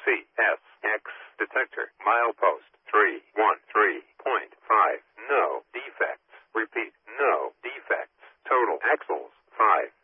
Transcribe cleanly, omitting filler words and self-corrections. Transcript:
CSX detector. Milepost 313.5. No defects. Repeat, no defects. Total axles 5.